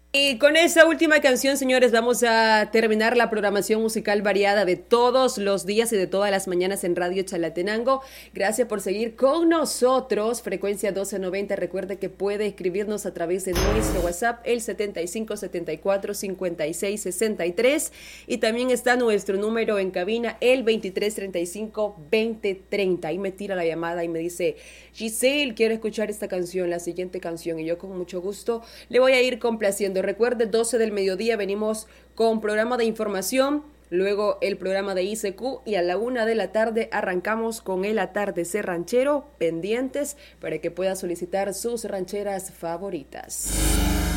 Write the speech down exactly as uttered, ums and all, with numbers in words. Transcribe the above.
Y con esa última canción, señores, vamos a terminar la programación musical variada de todos los días y de todas las mañanas en Radio Chalatenango. Gracias por seguir con nosotros. Frecuencia doce noventa. Recuerde que puede escribirnos a través de nuestro WhatsApp, el setenta y cinco setenta y cuatro cincuenta y seis sesenta y tres. Y también está nuestro número en cabina, el veintitrés treinta y cinco veinte treinta. Ahí me tira la llamada y me dice: Giselle, quiero escuchar esta canción, la siguiente canción. Y yo con mucho gusto le voy a ir complaciendo. Recuerde, doce del mediodía venimos con programa de información, luego el programa de I C Q y a la una de la tarde arrancamos con el atardecer ranchero, pendientes para que pueda solicitar sus rancheras favoritas.